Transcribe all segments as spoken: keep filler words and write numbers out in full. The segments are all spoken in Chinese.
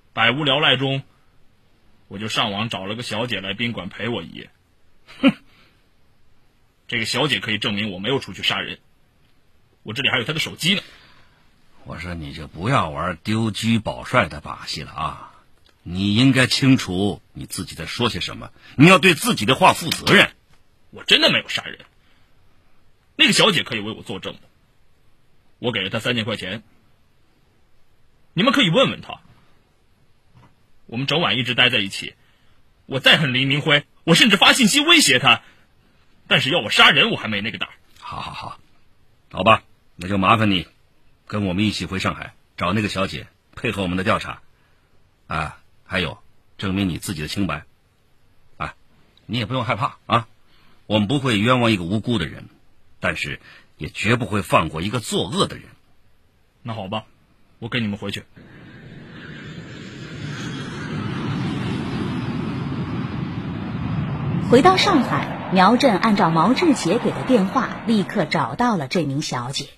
百无聊赖中，我就上网找了个小姐来宾馆陪我一夜。哼，这个小姐可以证明我没有出去杀人，我这里还有她的手机呢。 我说你就不要玩丢车保帅的把戏了啊！你应该清楚你自己在说些什么，你要对自己的话负责任。 我真的没有杀人，那个小姐可以为我作证的。我给了她三千块钱，你们可以问问她。我们整晚一直待在一起，我再恨黎明辉，我甚至发信息威胁他，但是要我杀人我还没那个胆。 好好好，好吧，那就麻烦你跟我们一起回上海找那个小姐，配合我们的调查啊，还有证明你自己的清白啊，你也不用害怕啊，我们不会冤枉一个无辜的人，但是也绝不会放过一个作恶的人。 那好吧，我跟你们回去。 回到上海，苗振按照毛志杰给的电话，立刻找到了这名小姐。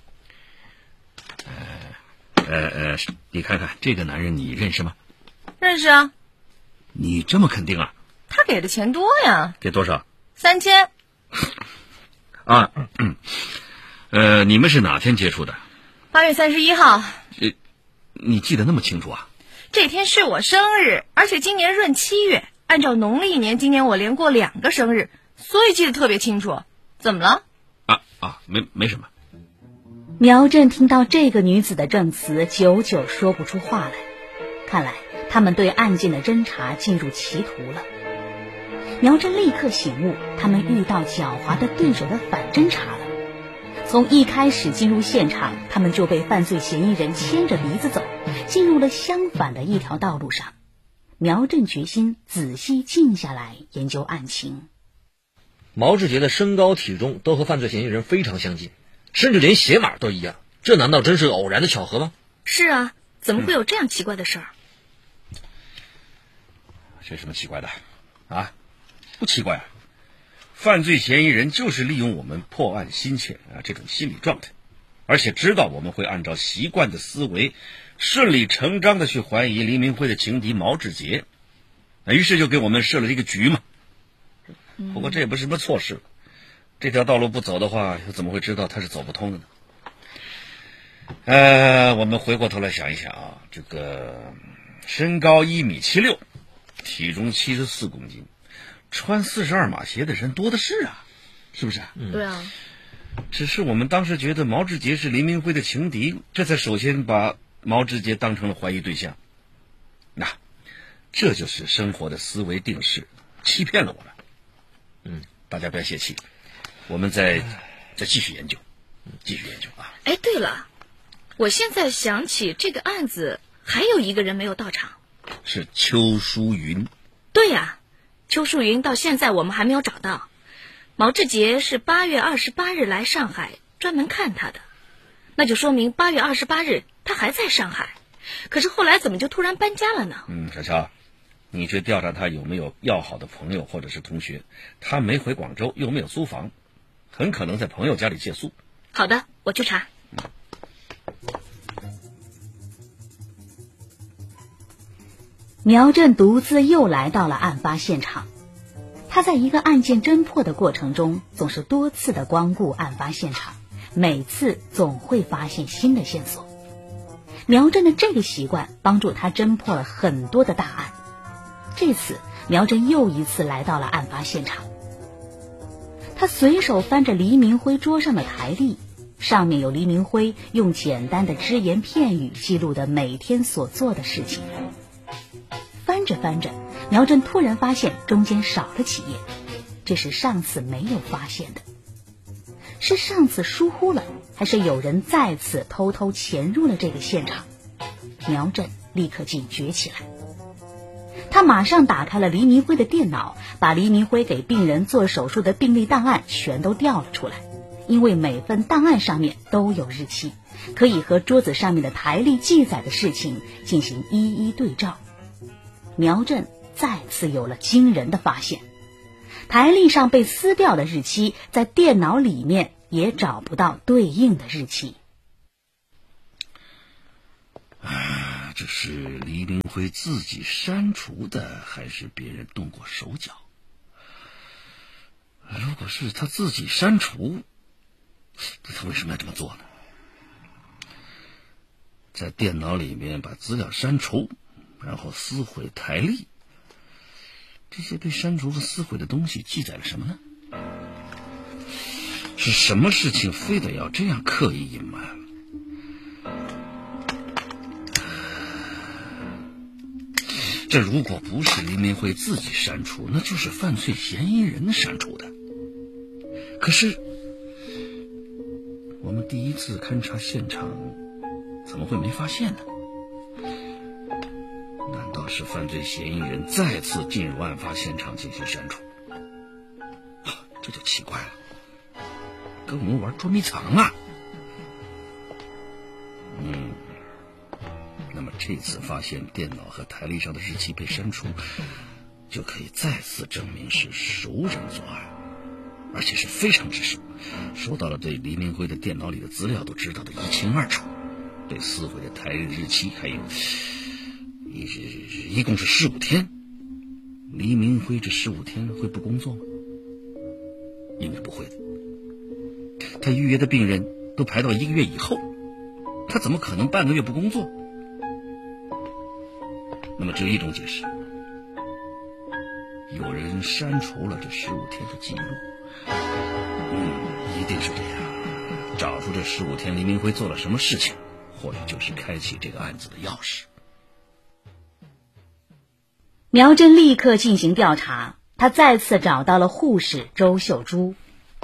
呃呃呃，你看看这个男人，你认识吗？ 认识啊。 你这么肯定啊？ 他给的钱多呀。 给多少？ 三千。 啊，嗯，呃，你们是哪天接触的？ 八月三十一号。 呃，你记得那么清楚啊？ 这天是我生日，而且今年闰七月。按照农历年，今年我连过两个生日，所以记得特别清楚。怎么了？ 啊啊，没没什么。 苗振听到这个女子的证词，久久说不出话来。看来他们对案件的侦查进入歧途了。苗振立刻醒悟，他们遇到狡猾的对手的反侦查了。从一开始进入现场，他们就被犯罪嫌疑人牵着鼻子走，进入了相反的一条道路上。苗振决心仔细静下来研究案情。 毛志杰的身高体重都和犯罪嫌疑人非常相近，甚至连鞋码都一样，这难道真是偶然的巧合吗？ 是啊，怎么会有这样奇怪的事儿？ 嗯，这有什么奇怪的啊？不奇怪啊，犯罪嫌疑人就是利用我们破案心切啊这种心理状态，而且知道我们会按照习惯的思维顺理成章的去怀疑黎明辉的情敌毛志杰，于是就给我们设了这个局嘛。不过这也不是什么错事，这条道路不走的话，又怎么会知道它是走不通的呢？呃，我们回过头来想一想啊，这个身高一米七六，体重七十四公斤，穿四十二码鞋的人多的是啊，是不是啊？ 嗯，对啊。 只是我们当时觉得毛志杰是黎明辉的情敌，这才首先把毛志杰当成了怀疑对象。那这就是生活的思维定式，欺骗了我们。嗯，大家不要泄气，我们再再继续研究，继续研究啊。 哎，对了，我现在想起这个案子还有一个人没有到场， 是邱淑云。 对呀、啊，邱淑云到现在我们还没有找到。毛志杰是八月二十八日来上海专门看他的，那就说明八月二十八日他还在上海，可是后来怎么就突然搬家了呢？ 嗯，小乔，你去调查他有没有要好的朋友或者是同学，他没回广州又没有租房，很可能在朋友家里借宿。 好的，我去查。 苗振独自又来到了案发现场。他在一个案件侦破的过程中，总是多次的光顾案发现场，每次总会发现新的线索。苗振的这个习惯帮助他侦破了很多的大案。这次苗振又一次来到了案发现场，他随手翻着黎明辉桌上的台历，上面有黎明辉用简单的只言片语记录的每天所做的事情。翻着翻着，苗振突然发现中间少了几页，这是上次没有发现的。是上次疏忽了，还是有人再次偷偷潜入了这个现场？苗振立刻警觉起来，他马上打开了黎明辉的电脑，把黎明辉给病人做手术的病历档案全都调了出来，因为每份档案上面都有日期，可以和桌子上面的台历记载的事情进行一一对照。苗振再次有了惊人的发现，台历上被撕掉的日期，在电脑里面也找不到对应的日期。 那这是黎明辉自己删除的，还是别人动过手脚？如果是他自己删除，他为什么要这么做呢？在电脑里面把资料删除，然后撕毁台历，这些被删除和撕毁的东西记载了什么呢？是什么事情非得要这样刻意隐瞒？这如果不是黎明辉自己删除，那就是犯罪嫌疑人删除的。可是我们第一次勘察现场怎么会没发现呢？难道是犯罪嫌疑人再次进入案发现场进行删除？这就奇怪了，跟我们玩捉迷藏啊！嗯，那么这次发现电脑和台历上的日期被删除，就可以再次证明是熟人作案，而且是非常之熟，熟到了对黎明辉的电脑里的资料都知道的一清二楚，对撕毁的台历日期还有一一共是十五天。黎明辉这十五天会不工作吗？应该不会的。他预约的病人都排到一个月以后，他怎么可能半个月不工作？那么只有一种解释，有人删除了这十五天的记录。嗯，一定是这样。找出这十五天黎明辉做了什么事情，或许就是开启这个案子的钥匙。 苗真立刻进行调查，他再次找到了护士周秀珠。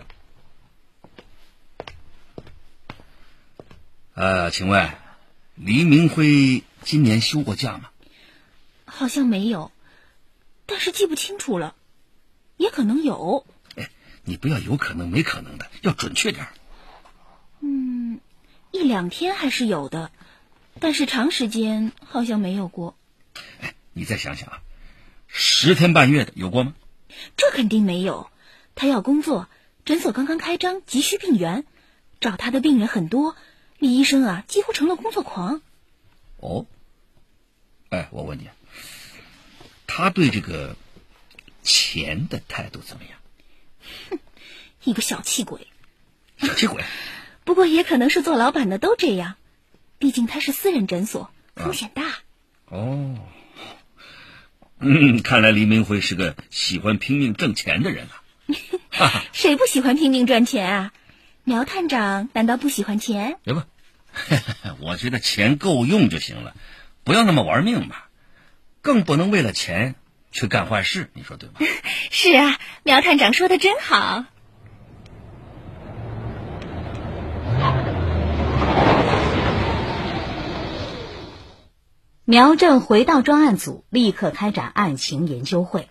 呃，请问黎明辉今年休过假吗？ 好像没有，但是记不清楚了，也可能有。 哎，你不要有可能没可能的，要准确点。 嗯，一两天还是有的，但是长时间好像没有过。 哎，你再想想啊，十天半月的有过吗？ 这肯定没有，他要工作，诊所刚刚开张，急需病源，找他的病人很多，李医生啊几乎成了工作狂。 哦，哎，我问你，他对这个钱的态度怎么样？ 哼，一个小气鬼。 小气鬼？ 不过也可能是做老板的都这样，毕竟他是私人诊所，风险大。啊、 哦，嗯，看来黎明辉是个喜欢拼命挣钱的人啊。 谁不喜欢拼命赚钱啊？苗探长难道不喜欢钱？ 别不，我觉得钱够用就行了，不要那么玩命嘛，更不能为了钱去干坏事，你说对吧？ 是啊，苗探长说的真好。 苗正回到专案组，立刻开展案情研究会。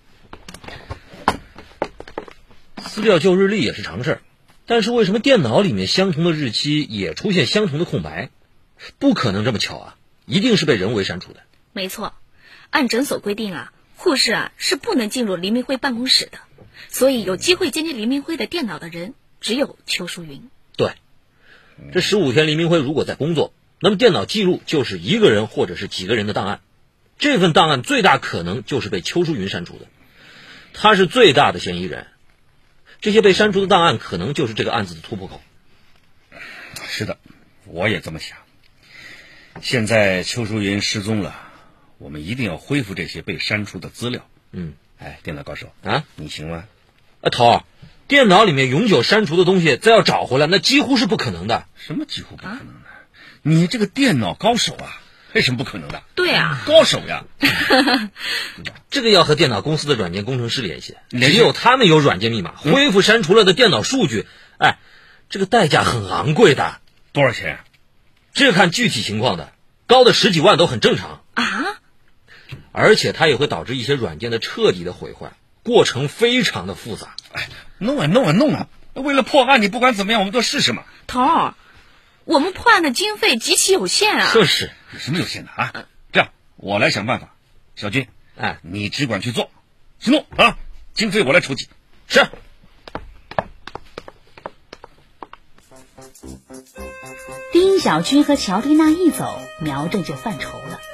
撕掉旧日历也是常事儿，但是为什么电脑里面相同的日期也出现相同的空白？不可能这么巧啊，一定是被人为删除的。 没错，按诊所规定啊，护士啊是不能进入黎明辉办公室的，所以有机会接近黎明辉的电脑的人只有邱淑云。 对，这十五天黎明辉如果在工作，那么电脑记录就是一个人或者是几个人的档案，这份档案最大可能就是被邱淑云删除的，他是最大的嫌疑人。这些被删除的档案可能就是这个案子的突破口。 是的，我也这么想。现在邱淑云失踪了，我们一定要恢复这些被删除的资料。 嗯， 哎，电脑高手啊， 你行吗？ 啊，头，电脑里面永久删除的东西再要找回来，那几乎是不可能的。 什么几乎不可能的？啊、你这个电脑高手啊，为什么不可能的？ 对啊， 高手呀。 这个要和电脑公司的软件工程师联系，只有他们有软件密码， 嗯、 恢复删除了的电脑数据。哎，这个代价很昂贵的。 多少钱？ 这看具体情况的，高的十几万都很正常啊。 而且它也会导致一些软件的彻底的毁坏，过程非常的复杂。 哎，弄啊弄啊弄啊！为了破案，你不管怎么样，我们都试试嘛。 头儿，我们破案的经费极其有限啊。 这是有什么有限的啊？这样，我来想办法。小军， 哎， 你只管去做，行动啊！经费我来出计。 是。 丁小军和乔丽娜一走，苗正就犯愁了。